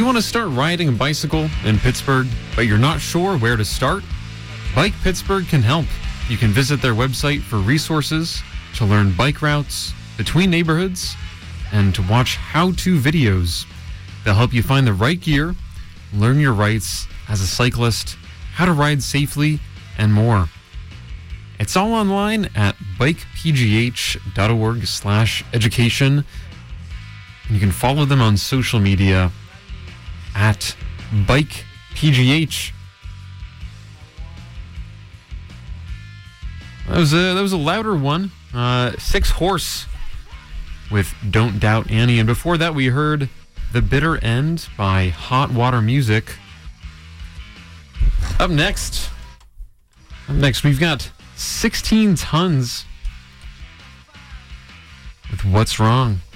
you want to start riding a bicycle in Pittsburgh, but you're not sure where to start? Bike Pittsburgh can help. You can visit their website for resources, to learn bike routes between neighborhoods, and to watch how-to videos. They'll help you find the right gear, learn your rights as a cyclist, how to ride safely, and more. It's all online at bikepgh.org/education. And you can follow them on social media at bikepgh. That was a louder one. 6 Horse with Don't Doubt Annie. And before that, we heard The Bitter End by Hot Water Music. Up next, we've got 16 Tons with What's Wrong.